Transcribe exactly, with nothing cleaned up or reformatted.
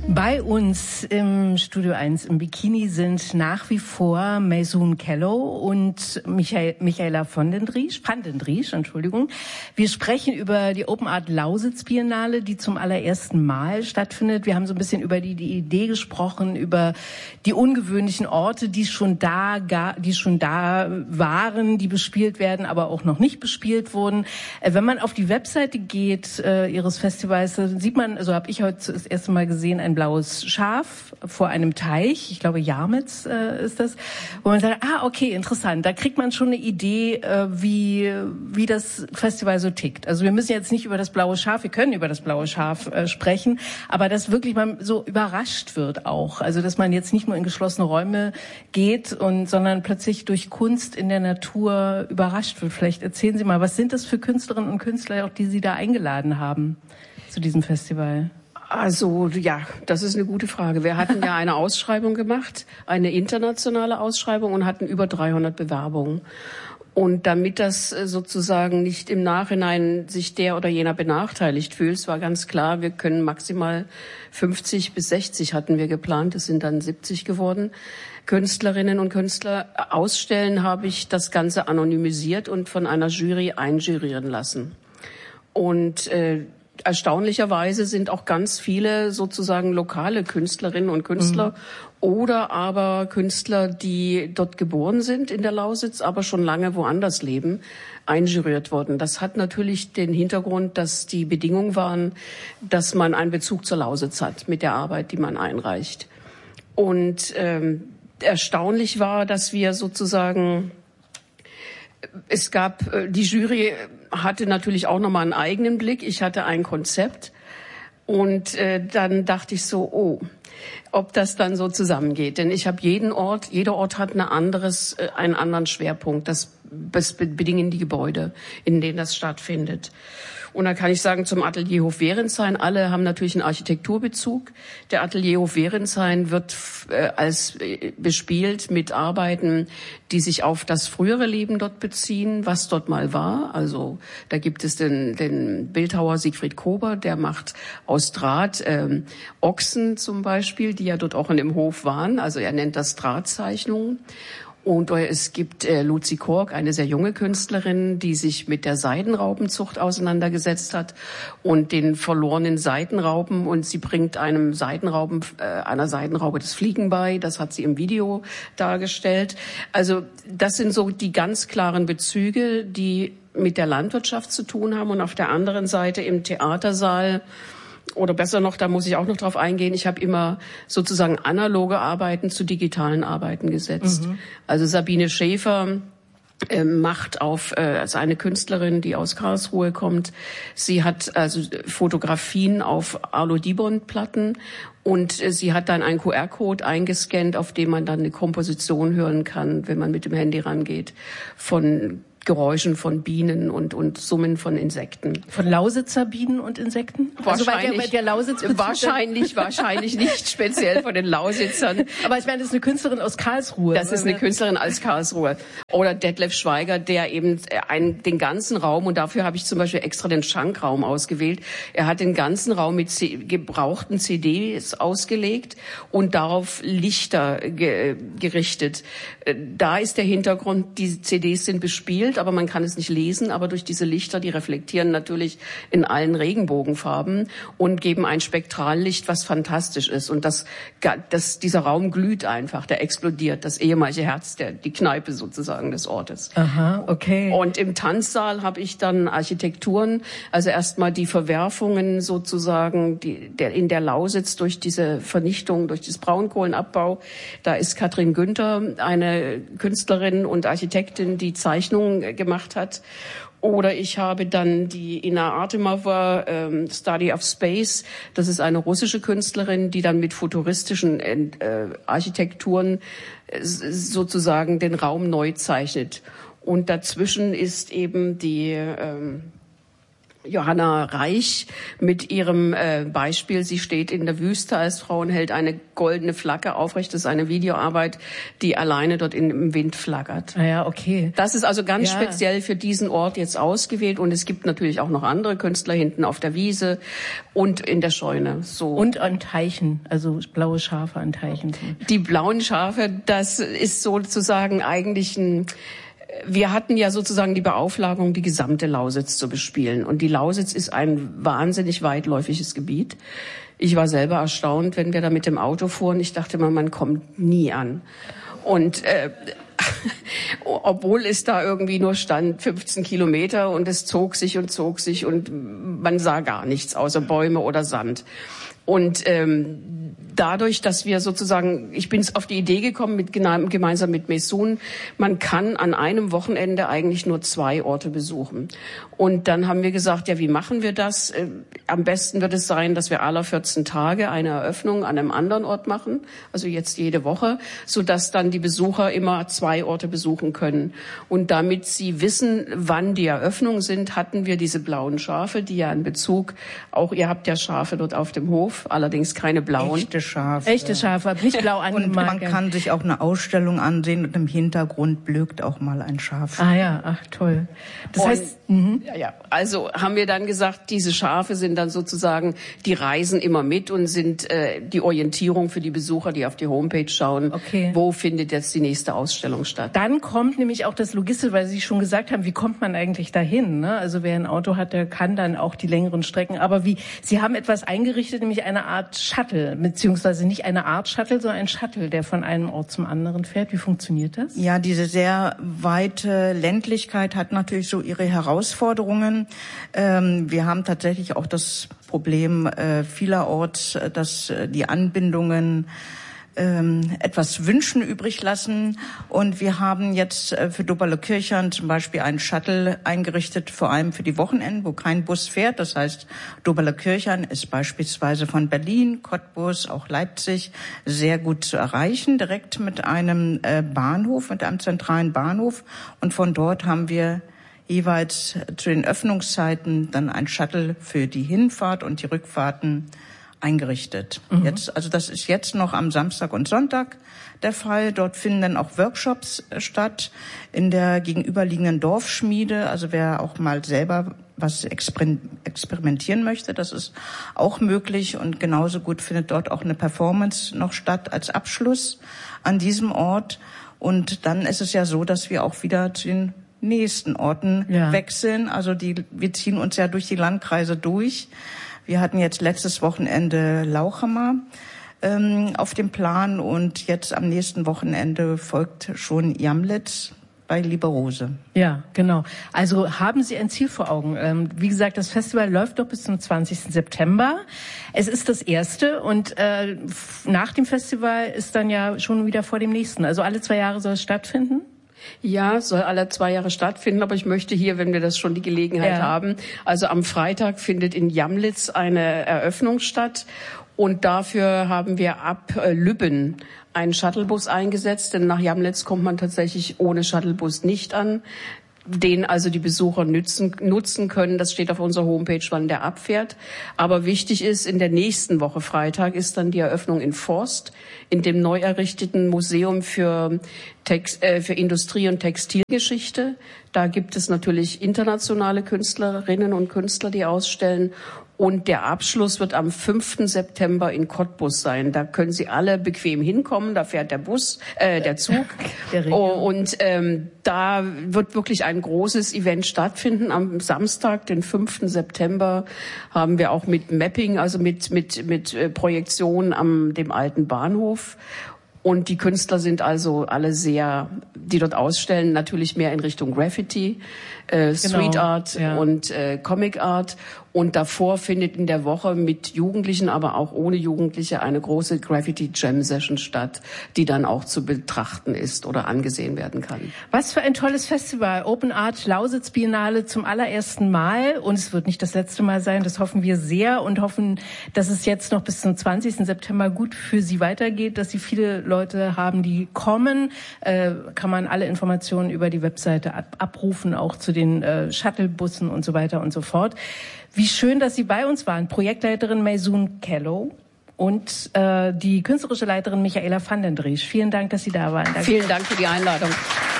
Bei uns im Studio eins im Bikini sind nach wie vor Maysoon Kello und Michael, Michaela von den Driesch, van den Driesch, Entschuldigung. Wir sprechen über die Open Art Lausitz Biennale, die zum allerersten Mal stattfindet. Wir haben so ein bisschen über die, die Idee gesprochen, über die ungewöhnlichen Orte, die schon da, die schon da waren, die bespielt werden, aber auch noch nicht bespielt wurden. Wenn man auf die Webseite geht äh, Ihres Festivals, sieht man, also habe ich heute das erste Mal gesehen, ein blaues Schaf vor einem Teich, ich glaube Jarmitz äh, ist das, wo man sagt, ah okay, interessant, da kriegt man schon eine Idee, äh, wie wie das Festival so tickt. Also wir müssen jetzt nicht über das blaue Schaf, wir können über das blaue Schaf äh, sprechen, aber dass wirklich man so überrascht wird auch, also dass man jetzt nicht nur in geschlossene Räume geht, und sondern plötzlich durch Kunst in der Natur überrascht wird. Vielleicht erzählen Sie mal, was sind das für Künstlerinnen und Künstler, auch die Sie da eingeladen haben zu diesem Festival? Also ja, das ist eine gute Frage. Wir hatten ja eine Ausschreibung gemacht, eine internationale Ausschreibung, und hatten über dreihundert Bewerbungen. Und damit das sozusagen nicht im Nachhinein sich der oder jener benachteiligt fühlt, war ganz klar, wir können maximal fünfzig bis sechzig hatten wir geplant, es sind dann siebzig geworden, Künstlerinnen und Künstler ausstellen, habe ich das Ganze anonymisiert und von einer Jury einjurieren lassen. Und äh, erstaunlicherweise sind auch ganz viele sozusagen lokale Künstlerinnen und Künstler mhm. oder aber Künstler, die dort geboren sind in der Lausitz, aber schon lange woanders leben, einjuriert worden. Das hat natürlich den Hintergrund, dass die Bedingungen waren, dass man einen Bezug zur Lausitz hat mit der Arbeit, die man einreicht. Und ähm, erstaunlich war, dass wir sozusagen Es gab, die Jury hatte natürlich auch nochmal einen eigenen Blick. Ich hatte ein Konzept und äh, dann dachte ich so, oh, ob das dann so zusammengeht. Denn ich habe jeden Ort, jeder Ort hat eine anderes, äh, einen anderen Schwerpunkt. Das, das bedingen die Gebäude, in denen das stattfindet. Und da kann ich sagen, zum Atelierhof Währenshain, alle haben natürlich einen Architekturbezug. Der Atelierhof Währenshain wird äh, als äh, bespielt mit Arbeiten, die sich auf das frühere Leben dort beziehen, was dort mal war. Also da gibt es den, den Bildhauer Siegfried Kober, der macht aus Draht ähm, Ochsen zum Beispiel, die ja dort auch in dem Hof waren. Also er nennt das Drahtzeichnungen. Und es gibt äh, Luzi Kork, eine sehr junge Künstlerin, die sich mit der Seidenraupenzucht auseinandergesetzt hat und den verlorenen Seidenraupen. Und sie bringt einem Seidenraupen, äh, einer Seidenraupe das Fliegen bei. Das hat sie im Video dargestellt. Also das sind so die ganz klaren Bezüge, die mit der Landwirtschaft zu tun haben. Und auf der anderen Seite im Theatersaal, oder besser noch, da muss ich auch noch drauf eingehen, ich habe immer sozusagen analoge Arbeiten zu digitalen Arbeiten gesetzt. Mhm. Also Sabine Schäfer äh, macht auf, äh, also eine Künstlerin, die aus Karlsruhe kommt, sie hat also Fotografien auf Arlo-Dibond-Platten und äh, sie hat dann einen Q R-Code eingescannt, auf dem man dann eine Komposition hören kann, wenn man mit dem Handy rangeht, von Geräuschen von Bienen und und Summen von Insekten. Von Lausitzer Bienen und Insekten? Wahrscheinlich, also weil der, der Lausitz wahrscheinlich, wahrscheinlich nicht speziell von den Lausitzern. Aber ich meine, das ist eine Künstlerin aus Karlsruhe. Das ist eine Künstlerin aus Karlsruhe. Oder Detlef Schweiger, der eben einen, den ganzen Raum, und dafür habe ich zum Beispiel extra den Schankraum ausgewählt, er hat den ganzen Raum mit C- gebrauchten C Ds ausgelegt und darauf Lichter ge- gerichtet. Da ist der Hintergrund, die C Ds sind bespielt, aber man kann es nicht lesen, aber durch diese Lichter, die reflektieren natürlich in allen Regenbogenfarben und geben ein Spektrallicht, was fantastisch ist. Und das, das, dieser Raum glüht einfach, der explodiert, das ehemalige Herz, der, die Kneipe sozusagen des Ortes. Aha, okay. Und im Tanzsaal habe ich dann Architekturen, also erstmal die Verwerfungen sozusagen, die, der in der Lausitz durch diese Vernichtung, durch das Braunkohlenabbau. Da ist Katrin Günther, eine Künstlerin und Architektin, die Zeichnungen gemacht hat. Oder ich habe dann die Ina Artemova, ähm, Study of Space. Das ist eine russische Künstlerin, die dann mit futuristischen äh, Architekturen äh, sozusagen den Raum neu zeichnet. Und dazwischen ist eben die, ähm, Johanna Reich mit ihrem äh, Beispiel. Sie steht in der Wüste als Frau und hält eine goldene Flagge aufrecht. Das ist eine Videoarbeit, die alleine dort in, im Wind flackert. Ah ja, okay. Das ist also ganz ja. speziell für diesen Ort jetzt ausgewählt. Und es gibt natürlich auch noch andere Künstler hinten auf der Wiese und in der Scheune. So. Und an Teichen, also blaue Schafe an Teichen. Die blauen Schafe, das ist sozusagen eigentlich ein... Wir hatten ja sozusagen die Beauflagung, die gesamte Lausitz zu bespielen. Und die Lausitz ist ein wahnsinnig weitläufiges Gebiet. Ich war selber erstaunt, wenn wir da mit dem Auto fuhren. Ich dachte immer, man kommt nie an. Und äh, obwohl es da irgendwie nur stand fünfzehn Kilometer und es zog sich und zog sich und man sah gar nichts außer Bäume oder Sand. Und ähm, dadurch, dass wir sozusagen, ich bin auf die Idee gekommen, mit, gemeinsam mit Maysoon, man kann an einem Wochenende eigentlich nur zwei Orte besuchen. Und dann haben wir gesagt, ja, wie machen wir das? Äh, am besten wird es sein, dass wir alle vierzehn Tage eine Eröffnung an einem anderen Ort machen, also jetzt jede Woche, sodass dann die Besucher immer zwei Orte besuchen können. Und damit sie wissen, wann die Eröffnungen sind, hatten wir diese blauen Schafe, die ja in Bezug, auch ihr habt ja Schafe dort auf dem Hof, allerdings keine blauen. Echte Schafe. Echte Schafe, nicht blau angemalt. Und man kann sich auch eine Ausstellung ansehen und im Hintergrund blökt auch mal ein Schaf. Ah ja, ach toll. Das und, heißt, mhm. ja, ja, also haben wir dann gesagt, diese Schafe sind dann sozusagen, die reisen immer mit und sind äh, die Orientierung für die Besucher, die auf die Homepage schauen, okay. Wo findet jetzt die nächste Ausstellung statt. Dann kommt nämlich auch das Logistische, weil Sie schon gesagt haben, wie kommt man eigentlich dahin? Ne? Also wer ein Auto hat, der kann dann auch die längeren Strecken. Aber wie? Sie haben etwas eingerichtet, nämlich eine Art Shuttle, beziehungsweise nicht eine Art Shuttle, sondern ein Shuttle, der von einem Ort zum anderen fährt. Wie funktioniert das? Ja, diese sehr weite Ländlichkeit hat natürlich so ihre Herausforderungen. Ähm, wir haben tatsächlich auch das Problem äh, vielerorts, dass äh, die Anbindungen ähm, etwas Wünschen übrig lassen. Und wir haben jetzt äh, für Doberle-Kirchern zum Beispiel einen Shuttle eingerichtet, vor allem für die Wochenenden, wo kein Bus fährt. Das heißt, Doberle-Kirchern ist beispielsweise von Berlin, Cottbus, auch Leipzig sehr gut zu erreichen, direkt mit einem äh, Bahnhof, mit einem zentralen Bahnhof. Und von dort haben wir jeweils zu den Öffnungszeiten dann ein Shuttle für die Hinfahrt und die Rückfahrten eingerichtet. Mhm. Jetzt, also das ist jetzt noch am Samstag und Sonntag der Fall. Dort finden dann auch Workshops statt in der gegenüberliegenden Dorfschmiede. Also wer auch mal selber was exper- experimentieren möchte, das ist auch möglich. Und genauso gut findet dort auch eine Performance noch statt als Abschluss an diesem Ort. Und dann ist es ja so, dass wir auch wieder zu den nächsten Orten ja. wechseln. Also die, wir ziehen uns ja durch die Landkreise durch. Wir hatten jetzt letztes Wochenende Lauchhammer ähm, auf dem Plan und jetzt am nächsten Wochenende folgt schon Jamlitz bei Lieberose. Ja, genau. Also haben Sie ein Ziel vor Augen? Ähm, wie gesagt, das Festival läuft doch bis zum zwanzigsten September. Es ist das erste und äh, nach dem Festival ist dann ja schon wieder vor dem nächsten. Also alle zwei Jahre soll es stattfinden? Ja, soll alle zwei Jahre stattfinden, aber ich möchte hier, wenn wir das schon die Gelegenheit ja. haben, also am Freitag findet in Jamlitz eine Eröffnung statt und dafür haben wir ab Lübben einen Shuttlebus eingesetzt, denn nach Jamlitz kommt man tatsächlich ohne Shuttlebus nicht an, den also die Besucher nutzen, nutzen können. Das steht auf unserer Homepage, wann der abfährt. Aber wichtig ist, in der nächsten Woche Freitag ist dann die Eröffnung in Forst, in dem neu errichteten Museum für, Text, äh, für Industrie- und Textilgeschichte. Da gibt es natürlich internationale Künstlerinnen und Künstler, die ausstellen. Und der Abschluss wird am fünften September in Cottbus sein. Da können Sie alle bequem hinkommen. Da fährt der Bus, äh, der Zug. Der oh, und ähm, da wird wirklich ein großes Event stattfinden. Am Samstag, den fünften September, haben wir auch mit Mapping, also mit mit mit äh, Projektion am dem alten Bahnhof. Und die Künstler sind also alle sehr, die dort ausstellen, natürlich mehr in Richtung Graffiti, äh, Street genau, Art ja. und äh, Comic Art. Und davor findet in der Woche mit Jugendlichen, aber auch ohne Jugendliche eine große Graffiti Jam Session statt, die dann auch zu betrachten ist oder angesehen werden kann. Was für ein tolles Festival. Open Art Lausitz Biennale zum allerersten Mal. Und es wird nicht das letzte Mal sein. Das hoffen wir sehr und hoffen, dass es jetzt noch bis zum zwanzigsten September gut für Sie weitergeht, dass Sie viele Leute haben, die kommen. Äh, kann man alle Informationen über die Webseite ab abrufen, auch zu den äh, Shuttlebussen und so weiter und so fort. Wie schön, dass Sie bei uns waren. Projektleiterin Maysoon Kello und äh, die künstlerische Leiterin Michaela van den Driesch. Vielen Dank, dass Sie da waren. Danke. Vielen Dank für die Einladung.